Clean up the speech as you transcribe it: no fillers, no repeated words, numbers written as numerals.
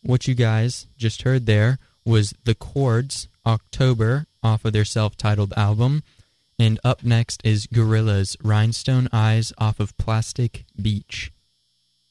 what you guys just heard there was The Chords, October, off of their self-titled album. And up next is Gorillaz, Rhinestone Eyes, off of Plastic Beach.